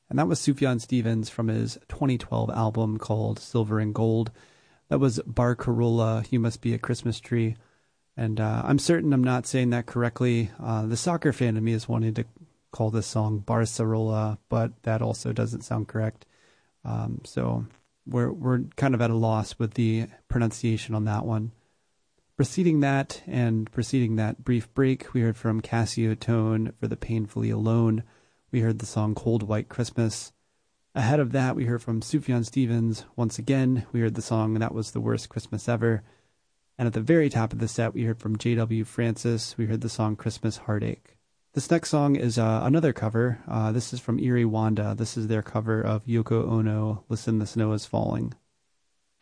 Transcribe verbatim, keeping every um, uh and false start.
And that was Sufjan Stevens from his twenty twelve album called Silver and Gold. That was Bar Carolla, You Must Be a Christmas Tree. And uh, I'm certain I'm not saying that correctly. Uh, the soccer fan in me is wanting to call this song Barcarolla, but that also doesn't sound correct. Um, so we're we're kind of at a loss with the pronunciation on that one. Preceding that, and preceding that brief break, we heard from Cassio Tone for The Painfully Alone. We heard the song Cold White Christmas. Ahead of that, we heard from Sufjan Stevens. Once again, we heard the song That Was the Worst Christmas Ever. And at the very top of the set, we heard from J W Francis. We heard the song Christmas Heartache. This next song is uh, another cover. Uh, this is from Erie Wanda. This is their cover of Yoko Ono, Listen, the Snow is Falling.